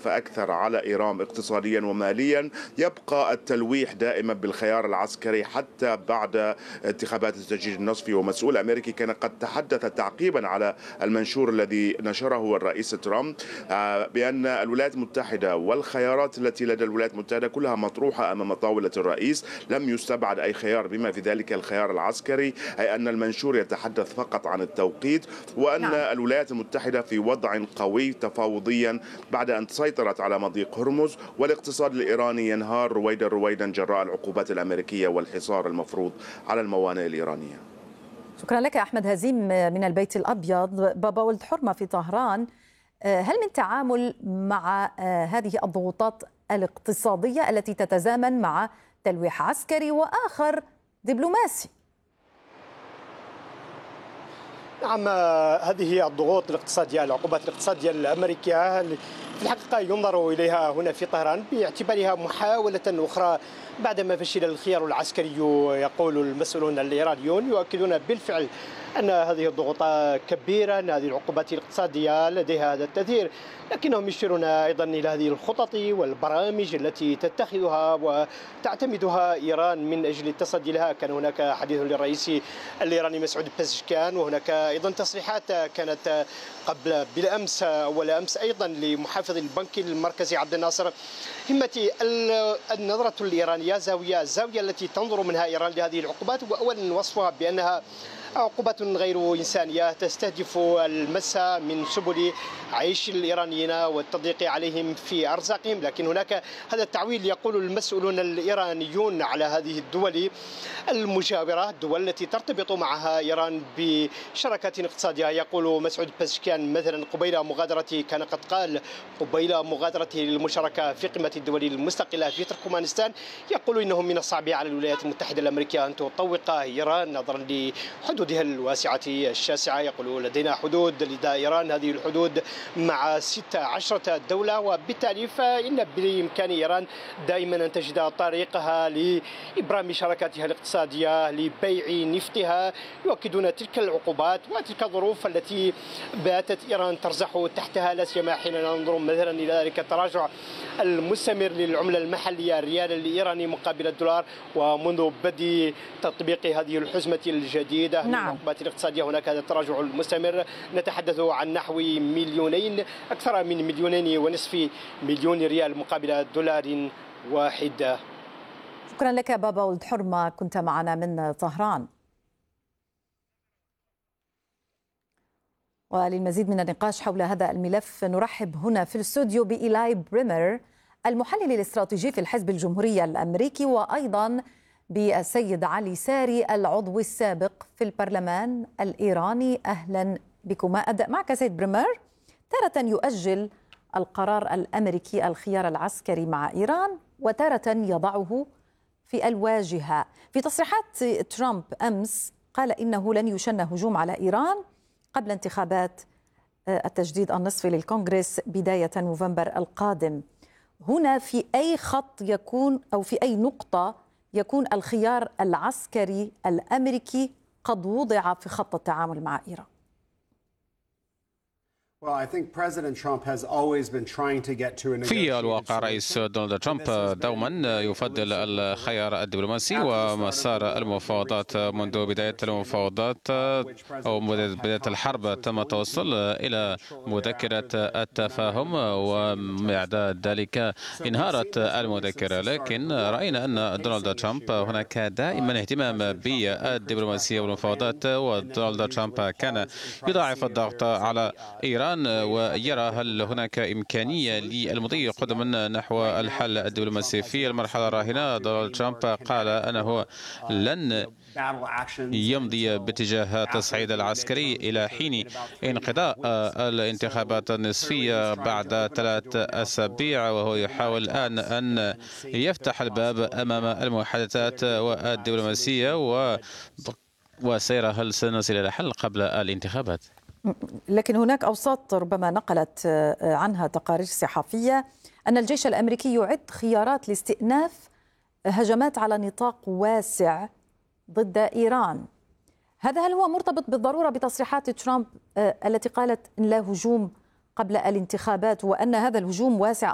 فأكثر على إيران اقتصاديا وماليا، يبقى التلويح دائما بالخيار العسكري حتى بعد انتخابات التجديد النصفي. ومسؤول أمريكي كان قد تحدث تعقيبا على المنشور الذي نشره الرئيس ترامب بأن الولايات المتحدة والخيارات التي لدى الولايات المتحدة كلها مطروحة أمام طاولة الرئيس، لم يستبعد أي خيار بما في ذلك الخيار العسكري، أي أن المنشور يتحدث فقط عن التوقيت، وأن الولايات المتحدة في وضع قوي تفاوضيا بعد أن سيطرت على مضيق هرمز، والاقتصاد الإيراني ينهار رويدا جراء العقوبات الأمريكية والحصار المفروض على الموانئ الإيرانية. شكرا لك أحمد هزيم من البيت الأبيض. بابا ولد حرمة في طهران، هل من تعامل مع هذه الضغوطات الاقتصادية التي تتزامن مع تلويح عسكري وآخر دبلوماسي؟ نعم، هذه هي الضغوط الاقتصادية، العقوبات الاقتصادية الأمريكية في الحقيقة ينظر إليها هنا في طهران باعتبارها محاولة أخرى بعدما فشل الخيار العسكري. يقول المسؤولون الإيرانيون يؤكدون بالفعل أن هذه الضغوطات كبيرة، أن هذه العقوبات الاقتصادية لديها هذا التأثير، لكنهم يشيرون أيضا إلى هذه الخطط والبرامج التي تتخذها وتعتمدها إيران من أجل التصدي لها. كان هناك حديث للرئيس الإيراني مسعود بزشكيان، وهناك أيضا تصريحات كانت قبل بالأمس والأمس أيضا لمحافظ البنك المركزي عبد الناصر. همتي النظرة الإيرانية زاوية التي تنظر منها إيران لهذه العقوبات، وأولا وصفها بأنها عقوبات غير إنسانية تستهدف المس من سبل عيش الإيرانيين والتضييق عليهم في أرزاقهم. لكن هناك هذا التعويل يقول المسؤولون الإيرانيون على هذه الدول المجاورة، الدول التي ترتبط معها إيران بشراكات اقتصادية. يقول مسعود بزشكيان مثلا قبيل مغادرته، كان قد قال قبيل مغادرته للمشاركة في قمة الدول المستقلة في تركمانستان، يقول إنه من الصعب على الولايات المتحدة الأمريكية أن تطوق إيران نظرا لحدودها الواسعة الشاسعة. يقول لدينا حدود لدى إيران، هذه الحدود مع 16 دولة، وبالتالي فإن بإمكان إيران دائما أن تجد طريقها لإبرام شراكاتها الاقتصادية، لبيع نفطها. يؤكدون تلك العقوبات وتلك الظروف التي باتت إيران ترزح تحتها، لا سيما حين ننظر مثلا إلى ذلك التراجع المستمر للعملة المحلية الريال الإيراني مقابل الدولار، ومنذ بدء تطبيق هذه الحزمة الجديدة العقوبات الاقتصادية هناك هذا التراجع المستمر. نتحدث عن نحو مليونين، أكثر من 2.5 مليون ريال مقابل دولار واحد. شكرا لك بابا ولد حرمة، كنت معنا من طهران. وللمزيد من النقاش حول هذا الملف نرحب هنا في الاستوديو بإيلاي بريمر المحلل الاستراتيجي في الحزب الجمهوري الأمريكي، وأيضا بالسيد علي ساري العضو السابق في البرلمان الإيراني. أهلا بكما. أبدأ معك سيد بريمر. تارة يؤجل القرار الأمريكي الخيار العسكري مع إيران، وتارة يضعه في الواجهة. في تصريحات ترامب أمس قال إنه لن يشن هجوم على إيران قبل انتخابات التجديد النصفي للكونغرس بداية نوفمبر القادم. هنا في أي خط يكون أو في أي نقطة يكون الخيار العسكري الأمريكي قد وضع في خط التعامل مع إيران؟ في الواقع رئيس دونالد ترامب دوما يفضل الخيار الدبلوماسي ومسار المفاوضات. منذ بداية المفاوضات أو بداية الحرب تم التوصل إلى مذكرة التفاهم، وبعد ذلك انهارت المذكرة. لكن رأينا أن دونالد ترامب هناك دائما اهتمام بالدبلوماسية والمفاوضات، ودونالد ترامب كان يضاعف الضغط على إيران ويرى هل هناك إمكانية للمضي قدما نحو الحل الدبلوماسي. في المرحلة الراهنة دونالد ترامب قال أنه لن يمضي باتجاه التصعيد العسكري إلى حين انقضاء الانتخابات النصفية بعد 3 أسابيع، وهو يحاول الآن أن يفتح الباب أمام المحادثات والدبلوماسية وسيرى هل سنصل إلى حل قبل الانتخابات. لكن هناك أوساط ربما نقلت عنها تقارير صحفية أن الجيش الأمريكي يعد خيارات لاستئناف هجمات على نطاق واسع ضد إيران. هل هو مرتبط بالضرورة بتصريحات ترامب التي قالت إن لا هجوم قبل الانتخابات، وأن هذا الهجوم واسع